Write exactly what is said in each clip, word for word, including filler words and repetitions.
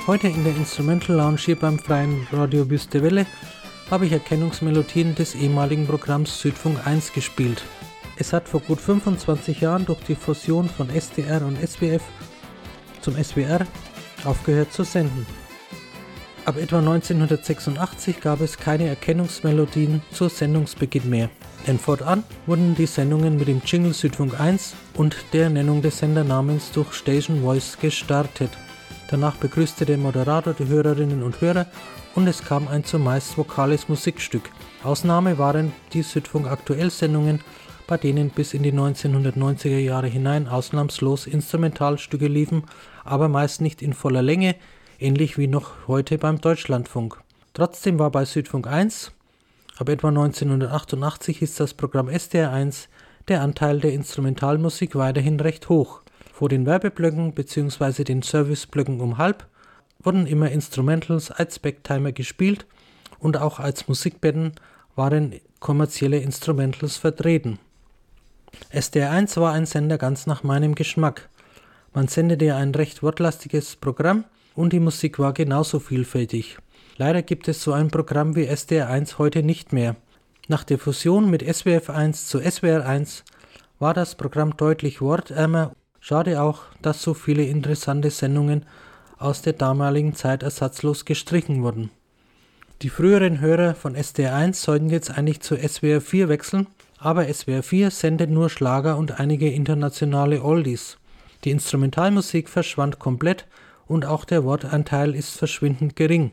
Heute in der Instrumental Lounge hier beim Freien Radio Wüste Welle habe ich Erkennungsmelodien des ehemaligen Programms Südfunk eins gespielt. Es hat vor gut fünfundzwanzig Jahren durch die Fusion von S D R und S W F zum S W R aufgehört zu senden. Ab etwa neunzehnhundertsechsundachtzig gab es keine Erkennungsmelodien zu Sendungsbeginn mehr, denn fortan wurden die Sendungen mit dem Jingle Südfunk eins und der Nennung des Sendernamens durch Station Voice gestartet. Danach begrüßte der Moderator die Hörerinnen und Hörer und es kam ein zumeist vokales Musikstück. Ausnahme waren die Südfunk Aktuell-Sendungen, bei denen bis in die neunzehnhundertneunziger Jahre hinein ausnahmslos Instrumentalstücke liefen, aber meist nicht in voller Länge, ähnlich wie noch heute beim Deutschlandfunk. Trotzdem war bei Südfunk eins, ab etwa neunzehnhundertachtundachtzig ist das Programm S D R eins, der Anteil der Instrumentalmusik weiterhin recht hoch. Vor den Werbeblöcken bzw. den Serviceblöcken um halb wurden immer Instrumentals als Backtimer gespielt und auch als Musikbetten waren kommerzielle Instrumentals vertreten. S D R eins war ein Sender ganz nach meinem Geschmack. Man sendete ein recht wortlastiges Programm und die Musik war genauso vielfältig. Leider gibt es so ein Programm wie S D R eins heute nicht mehr. Nach der Fusion mit S W F eins zu S W R eins war das Programm deutlich wortärmer. Schade auch, dass so viele interessante Sendungen aus der damaligen Zeit ersatzlos gestrichen wurden. Die früheren Hörer von S D R eins sollten jetzt eigentlich zu S W R vier wechseln, aber S W R vier sendet nur Schlager und einige internationale Oldies. Die Instrumentalmusik verschwand komplett und auch der Wortanteil ist verschwindend gering.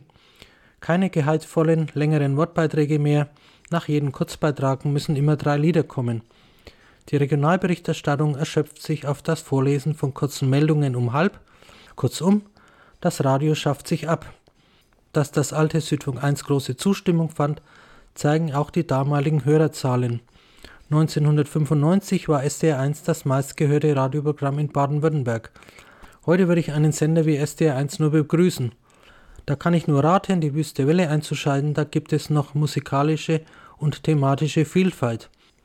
Keine gehaltvollen, längeren Wortbeiträge mehr, nach jedem Kurzbeitrag müssen immer drei Lieder kommen. Die Regionalberichterstattung erschöpft sich auf das Vorlesen von kurzen Meldungen um halb. Kurzum, das Radio schafft sich ab. Dass das alte Südfunk eins große Zustimmung fand, zeigen auch die damaligen Hörerzahlen. neunzehnhundertfünfundneunzig war S D R eins das meistgehörte Radioprogramm in Baden-Württemberg. Heute würde ich einen Sender wie S D R eins nur begrüßen. Da kann ich nur raten, die Wüste Welle einzuschalten, da gibt es noch musikalische und thematische Vielfalt.